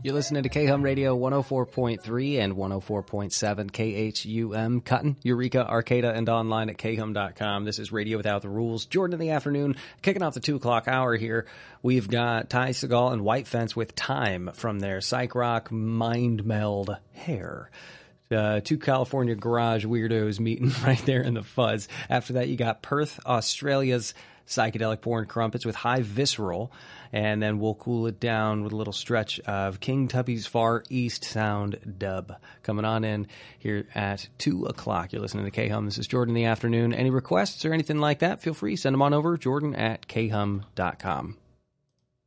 You're listening to KHUM Radio 104.3 and 104.7 KHUM Cutton, Eureka, Arcata, and online at khum.com. This is Radio Without the Rules. Jordan in the afternoon, kicking off the 2 o'clock hour here. We've got Ty Segall and White Fence with Time from their psych rock mind meld Hair. Two California garage weirdos meeting right there in the fuzz. After that, you got Perth, Australia's Psychedelic Porn Crumpets with High Visceral. And then we'll cool it down with a little stretch of King Tubby's Far East Sound dub. Coming on in here at 2 o'clock. You're listening to KHUM. This is Jordan in the afternoon. Any requests or anything like that, feel free. Send them on over, jordan@khum.com.